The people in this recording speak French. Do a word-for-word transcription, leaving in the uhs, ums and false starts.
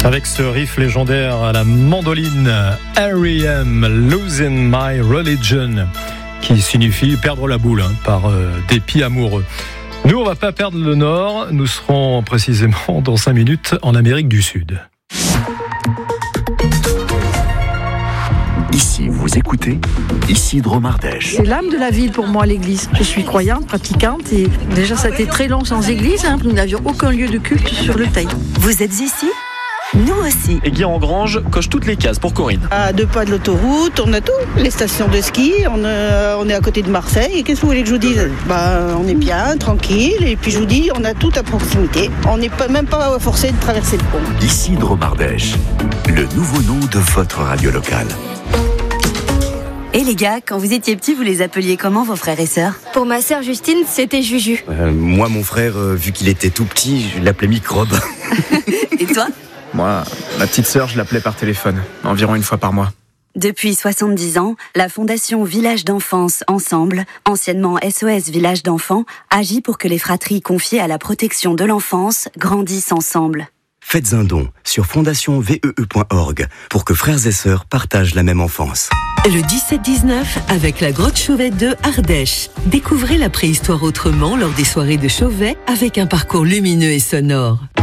Avec ce riff légendaire à la mandoline, R E M, Losing My Religion, qui signifie perdre la boule, hein, par euh, dépit amoureux. Nous, on ne va pas perdre le nord, nous serons précisément dans cinq minutes en Amérique du Sud. Ici, vous écoutez Isidro Mardèche. C'est l'âme de la ville pour moi, l'église. Je suis croyante, pratiquante, et déjà ça a été très long sans église, hein. Nous n'avions aucun lieu de culte sur le Teil. Vous êtes ici ? Nous aussi. Et Guy-en-Grange coche toutes les cases pour Corinne. À deux pas de l'autoroute, on a tout. Les stations de ski, on, a, on est à côté de Marseille. Et qu'est-ce que vous voulez que je vous dise ? Bah, on est bien, tranquille. Et puis je vous dis, on a tout à proximité. On n'est pas, même pas forcé de traverser le pont. Isidro Mardèche, le nouveau nom de votre radio locale. Et les gars, quand vous étiez petits, vous les appeliez comment, vos frères et sœurs ? Pour ma sœur Justine, c'était Juju. Euh, moi, mon frère, euh, vu qu'il était tout petit, je l'appelais Microbe. Et toi ? Moi, ma petite sœur, je l'appelais par téléphone, environ une fois par mois. Depuis soixante-dix ans, la Fondation Village d'Enfance Ensemble, anciennement S O S Village d'Enfants, agit pour que les fratries confiées à la protection de l'enfance grandissent ensemble. Faites un don sur fondation v e e point org pour que frères et sœurs partagent la même enfance. Le dix-sept dix-neuf, avec la grotte Chauvet de Ardèche. Découvrez la préhistoire autrement lors des soirées de Chauvet avec un parcours lumineux et sonore.